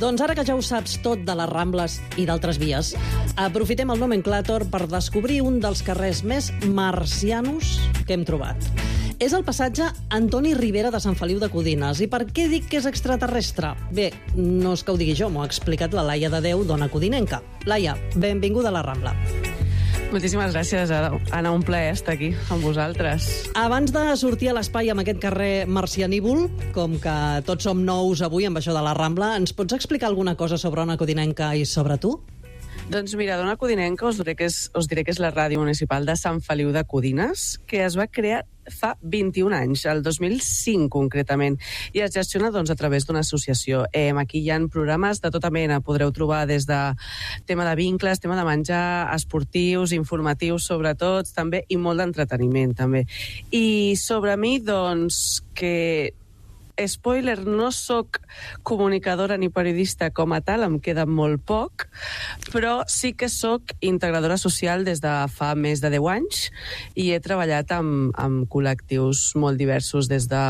Doncs ara que ja ho saps tot de les Rambles i d'altres vies, aprofitem el Nomenclàtor per descobrir un dels carrers més marcianos que hem trobat. És el passatge Antoni Ribera de Sant Feliu de Codines. I per què dic que és extraterrestre? Bé, no és que ho digui jo, m'ho ha explicat la Laia de Déu, dona codinenca. Laia, benvinguda a la Rambla. Moltíssimes gràcies, Anna. Un plaer estar aquí amb vosaltres. Abans de sortir a l'espai amb aquest carrer marcianívol, com que tots som nous avui amb això de la Rambla, ens pots explicar alguna cosa sobre una codinenca i sobre tu? Doncs mira, Dona Codinenca us diré que és la ràdio municipal de Sant Feliu de Codines, que es va crear fa 21 anys, el 2005 concretament, i es gestiona a través d'una associació. Aquí hi ha programes de tota mena, podreu trobar des de tema de vincles, tema de menjar, esportius, informatius sobretot, també, i molt d'entreteniment també. I sobre mi, doncs, que... Spoiler, no sóc comunicadora ni periodista com a tal, em queda molt poc, però sí que sóc integradora social des de fa més de 10 anys i he treballat amb col·lectius molt diversos, des de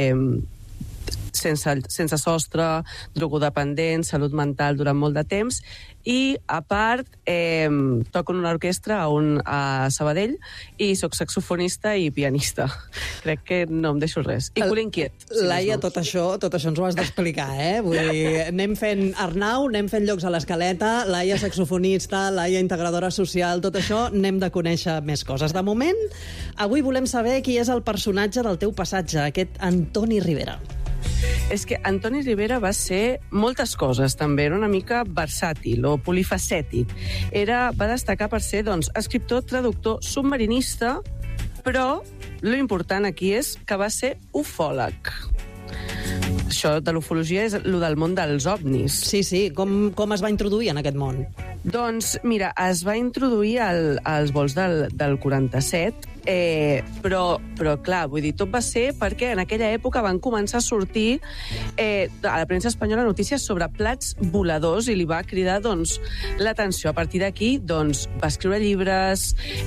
sense sostre, drogodependents, salut mental durant molt de temps, i a part toco en una orquestra a Sabadell i sóc saxofonista i pianista. Crec que no em deixo res. I cul inquiet. Laia, tot això ens ho has d'explicar, eh? Vull dir, anem fent Arnau, anem fent llocs a l'escaleta, Laia saxofonista, Laia integradora social, tot això n'hem de conèixer més coses. De moment, avui volem saber qui és el personatge del teu passatge, aquest Antoni Ribera. És que Antoni Ribera va ser moltes coses, també. Era una mica versàtil o polifacètic. Va destacar per ser, escriptor, traductor, submarinista, però lo important aquí és que va ser ufòleg. Això de l'ufologia és el del món dels ovnis. Sí. Com es va introduir en aquest món? Doncs, mira, es va introduir als vols del 47, però clar, vull dir, tot va ser perquè en aquella època van començar a sortir a la premsa espanyola notícies sobre plats voladors i li va cridar l'atenció. A partir d'aquí va escriure llibres,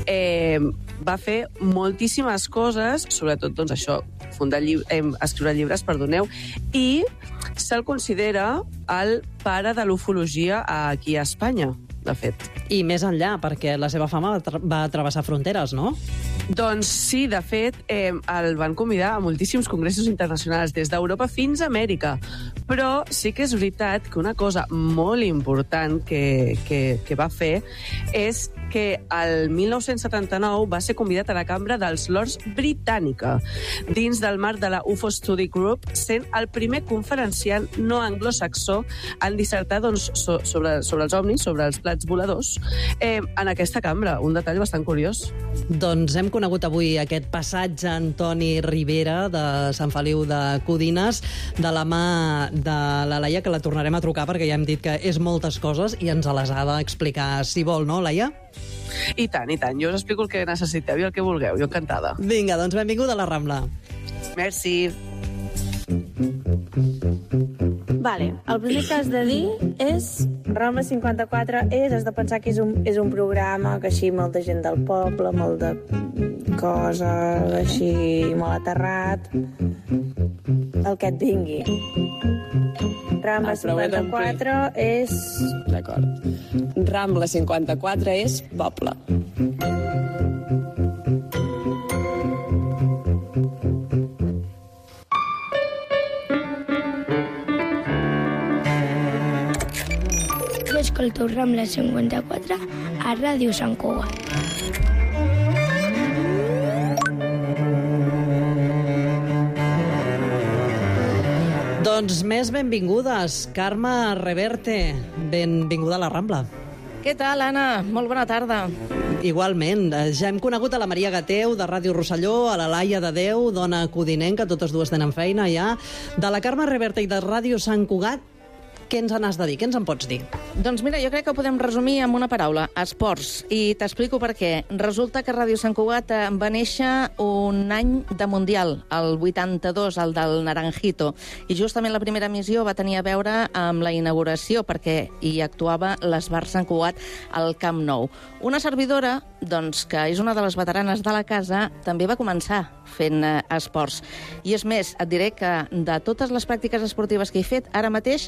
va fer moltíssimes coses, sobretot això, escriure llibres, perdoneu, i se'l considera el pare de l'ufologia aquí a Espanya, de fet. I més enllà, perquè la seva fama va travessar fronteres, no? Doncs sí, de fet, el van convidar a moltíssims congressos internacionals, des d'Europa fins a Amèrica. Però sí que és veritat que una cosa molt important que va fer és que el 1979 va ser convidat a la Cambra dels Lords Britànica, dins del marc de la UFO Study Group, sent el primer conferenciant no anglosaxó en dissertar sobre els ovnis, sobre els plats voladors, en aquesta cambra. Un detall bastant curiós. Doncs hem conegut avui aquest passatge Antoni Ribera de Sant Feliu de Codines de la mà de la Laia, que la tornarem a trucar perquè ja hem dit que és moltes coses i ens les ha d'explicar si vol, no, Laia? I tant, i tant. Jo us explico el que necessiteu i el que vulgueu. Jo encantada. Vinga, doncs benvinguda a la Rambla. Merci. Vale, el primer que has de dir és Rambla 54 has de pensar que és un programa que així molta gent del poble, molt de coses així molt aterrat, el que et vingui. Rambla 54 és... D'acord. Rambla 54 és poble. Jo escolto Rambla 54 a Ràdio Sant Cugat. Doncs més benvingudes. Carme Reverte, benvinguda a la Rambla. Què tal, Anna? Molt bona tarda. Igualment. Ja hem conegut a la Maria Gateu, de Ràdio Rosselló, a la Laia de Déu, dona codinenca, totes dues tenen feina ja. De la Carme Reverte i de Ràdio Sant Cugat, què ens n'has de dir? Què ens en pots dir? Doncs mira, jo crec que ho podem resumir amb una paraula, esports. I t'explico per què. Resulta que Ràdio Sant Cugat va néixer un any de Mundial, el 82, el del Naranjito. I justament la primera emissió va tenir a veure amb la inauguració, perquè hi actuava l'Esbar Sant Cugat al Camp Nou. Una servidora, doncs, que és una de les veteranes de la casa, també va començar fent esports. I és més, et diré que de totes les pràctiques esportives que he fet, ara mateix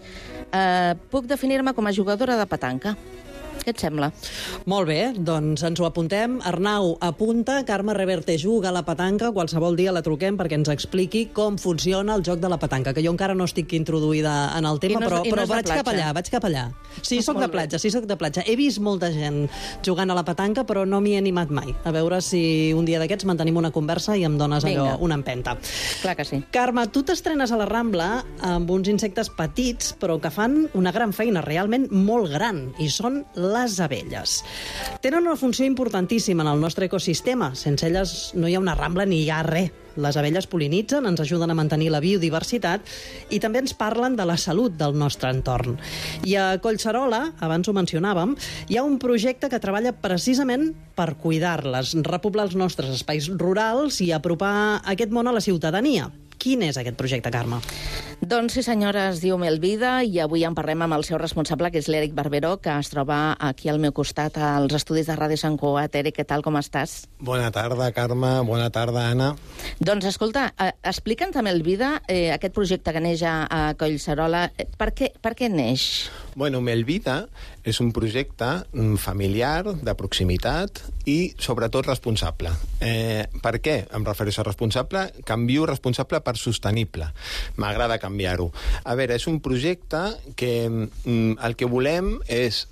puc definir-me com a jugadora de petanca. Què et sembla? Molt bé, doncs ens ho apuntem. Arnau, apunta. Carme Reverte juga a la petanca. Qualsevol dia la truquem perquè ens expliqui com funciona el joc de la petanca, que jo encara no estic introduïda en el tema, però vaig cap allà. Sí, soc de platja. He vist molta gent jugant a la petanca, però no m'hi he animat mai. A veure si un dia d'aquests mantenim una conversa i em dones una empenta. Clar que sí. Carme, tu t'estrenes a la Rambla amb uns insectes petits, però que fan una gran feina, realment molt gran, i són les abelles. Tenen una funció importantíssima en el nostre ecosistema. Sense elles no hi ha una Rambla ni hi ha res. Les abelles pol·linitzen, ens ajuden a mantenir la biodiversitat i també ens parlen de la salut del nostre entorn. I a Collserola, abans ho mencionàvem, hi ha un projecte que treballa precisament per cuidar-les, repoblar els nostres espais rurals i apropar aquest món a la ciutadania. Quin és aquest projecte, Carme? Doncs sí, senyora, es diu Melvida i avui en parlem amb el seu responsable, que és l'Eric Barberó, que es troba aquí al meu costat als estudis de Ràdio Sant Cugat. Eric, què tal, com estàs? Bona tarda, Carme. Bona tarda, Anna. Doncs escolta, explica'ns a Melvida aquest projecte que neix a Collserola. Per què neix? Bueno, Melvida és un projecte familiar, de proximitat i, sobretot, responsable. Per què em refereixo a responsable? Canvio responsable per sostenible. M'agrada canviar-ho. A veure, és un projecte que el que volem és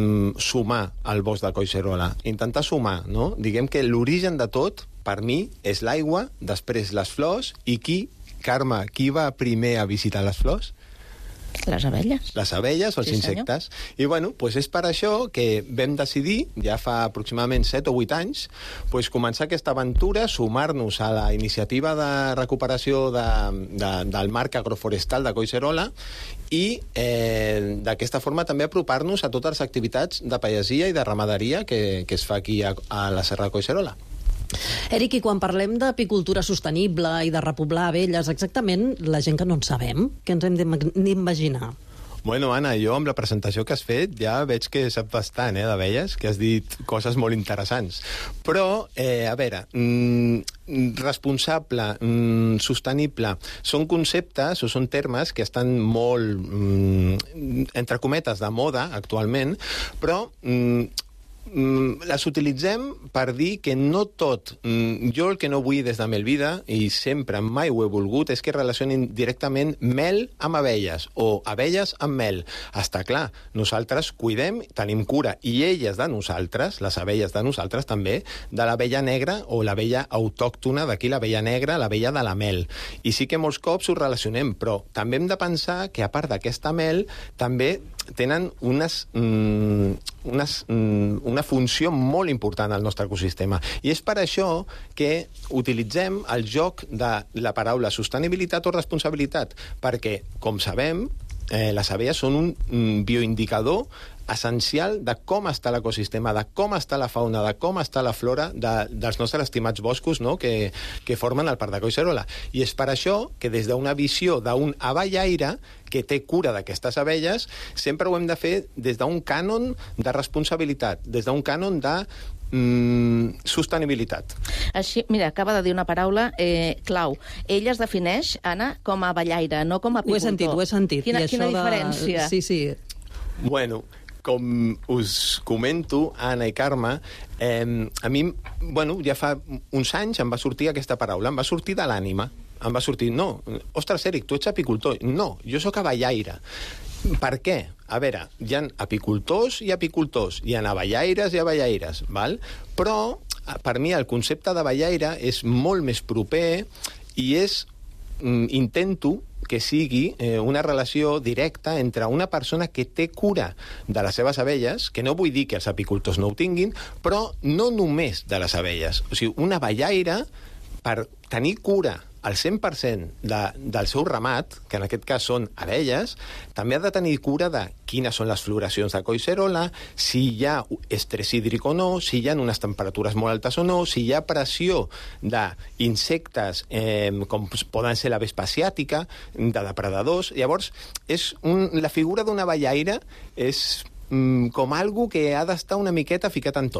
sumar al bosc de Collserola. Intentar sumar, no? Diguem que l'origen de tot, per mi, és l'aigua, després les flors, i Carme, qui va primer a visitar les flors? Les abelles. Les abelles o els insectes. I bueno, doncs és per això que vam decidir, ja fa aproximadament 7 o 8 anys, doncs començar aquesta aventura, sumar-nos a la iniciativa de recuperació del marc agroforestal de Collserola i d'aquesta forma també apropar-nos a totes les activitats de pagesia i de ramaderia que es fa aquí a la Serra de Collserola. Eric, i quan parlem d'apicultura sostenible i de repoblar abelles, exactament la gent que no en sabem, què ens hem d'imaginar? Bueno, Anna, jo amb la presentació que has fet ja veig que saps bastant d'abelles, que has dit coses molt interessants. Però, a veure, responsable, sostenible, són conceptes o són termes que estan molt, entre cometes, de moda actualment, però les utilitzem per dir que no tot... Jo el que no vull des de Melvida, i sempre mai ho he volgut, és que relacionin directament mel amb abelles o abelles amb mel. Està clar, nosaltres cuidem, tenim cura, i elles de nosaltres, les abelles de nosaltres també, de l'abella negra o l'abella autòctona, d'aquí l'abella negra, l'abella de la mel. I sí que molts cops ho relacionem, però també hem de pensar que a part d'aquesta mel també tenen una funció molt important al nostre ecosistema. I és per això que utilitzem el joc de la paraula sostenibilitat o responsabilitat, perquè, com sabem, les abelles són un bioindicador essencial de com està l'ecosistema, de com està la fauna, de com està la flora dels nostres estimats boscos, no?, que formen el Parc de Collserola. I és per això que des d'una visió d'un abellaire que té cura d'aquestes abelles, sempre ho hem de fer des d'un cànon de responsabilitat, des d'un cànon de sostenibilitat. Així, mira, acaba de dir una paraula clau. Ella es defineix, Anna, com a abellaire, no com a apicultor. Ho he sentit. Quina diferència? Sí. Bueno, com us comento, Anna i Carme, a mi, ja fa uns anys em va sortir aquesta paraula, em va sortir de l'ànima. Em va sortir, no, ostres, Eric, tu ets apicultor. No, jo sóc abellaire. Per què? A veure, hi ha apicultors i apicultors, hi ha abellaires i abellaires, val? Però, per mi, el concepte d'abellaire és molt més proper i intento que sigui una relació directa entre una persona que té cura de les seves abelles, que no vull dir que els apicultors no ho tinguin, però no només de les abelles. O sigui, un abellaire, per tenir cura al 100% del seu ramat, que en aquest cas són abelles, també ha de tenir cura de quines són les floracions de Collserola, si hi ha estrès hídric o no, si hi ha unes temperatures molt altes o no, si hi ha pressió d'insectes com poden ser la vespa asiàtica, de depredadors. Llavors, la figura d'un abellaire és com algo que ha d'estar una miqueta ficat en tot.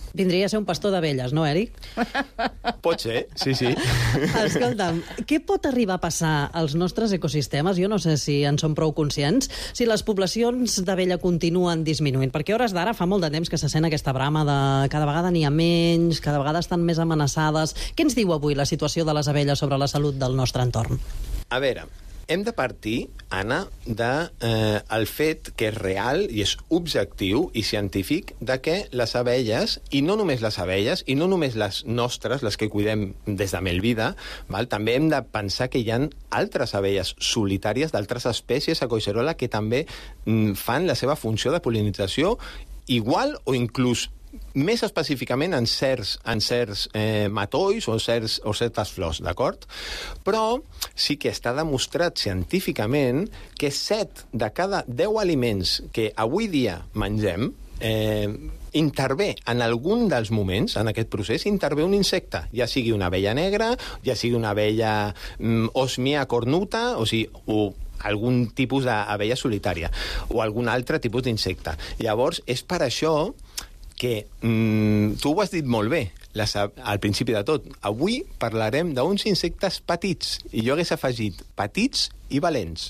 Vindria a ser un pastor d'abelles, no, Eric? Pot ser, sí. Escolta'm, què pot arribar a passar als nostres ecosistemes? Jo no sé si en som prou conscients, si les poblacions d'abella continuen disminuint, perquè a hores d'ara fa molt de temps que se sent aquesta brama de cada vegada n'hi ha menys, cada vegada estan més amenaçades. Què ens diu avui la situació de les abelles sobre la salut del nostre entorn? A veure, hem de partir, Anna, del fet que és real i és objectiu i científic de que les abelles, i no només les abelles, i no només les nostres, les que cuidem des de Melvida, també hem de pensar que hi ha altres abelles solitàries d'altres espècies a Collserola que també fan la seva funció de pol·linització igual o inclús més específicament en certs matolls o certes flors, d'acord? Però sí que està demostrat científicament que 7 de cada 10 aliments que avui dia mengem intervé en algun dels moments, en aquest procés, intervé un insecte, ja sigui una abella negra, ja sigui una abella Osmia cornuta, o sigui, algun tipus d'abella solitària, o algun altre tipus d'insecte. Llavors, és per això que tu ho has dit molt bé al principi de tot. Avui parlarem d'uns insectes petits, i jo hagués afegit petits i valents.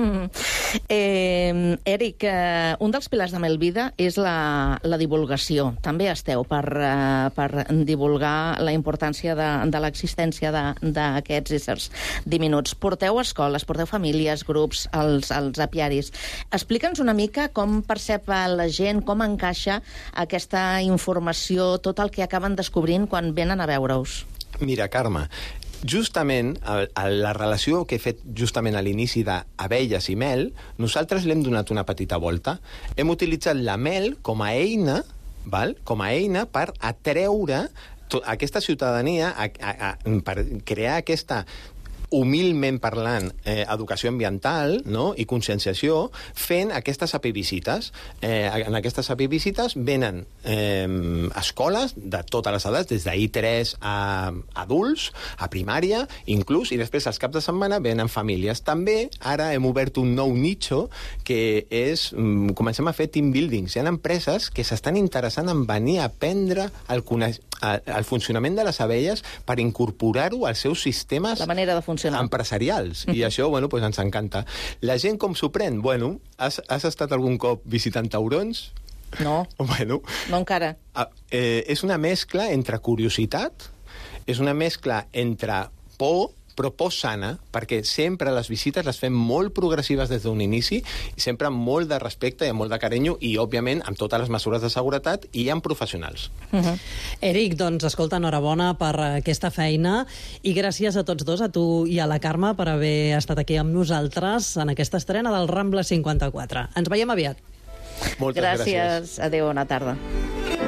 Eric, un dels pilars de Melvida és la divulgació. També esteu per divulgar la importància de l'existència d'aquests éssers diminuts. Porteu escoles, porteu famílies, grups, als apiaris. Explica'ns una mica com percep la gent, com encaixa aquesta informació, tot el que acaben descobrint quan venen a veure-us. Mira, Carme, justament, la relació que he fet justament a l'inici d'abelles i mel, nosaltres l'hem donat una petita volta. Hem utilitzat la mel com a eina, per atreure aquesta ciutadania, per crear aquesta, humilment parlant, educació ambiental, no?, i conscienciació, fent aquestes apivisites. En aquestes apivisites venen escoles de totes les edats, des d'I3 a adults, a primària, inclús, i després als caps de setmana venen famílies. També ara hem obert un nou nicho que és, comencem a fer team buildings. Hi ha empreses que s'estan interessant en venir a aprendre el funcionament de les abelles per incorporar-ho als seus sistemes, la manera de funcionar, empresarials. I això, pues ens encanta. La gent com s'ho pren? Has estat algun cop visitant taurons? No, no encara. És una mescla entre curiositat, és una mescla entre por, però por sana, perquè sempre les visites les fem molt progressives des d'un inici, i sempre amb molt de respecte i amb molt de carinyo, i, òbviament, amb totes les mesures de seguretat i amb professionals. Eric, doncs, escolta, enhorabona per aquesta feina, i gràcies a tots dos, a tu i a la Carme, per haver estat aquí amb nosaltres en aquesta estrena del Rambla 54. Ens veiem aviat. Moltes gràcies. Adéu, bona tarda.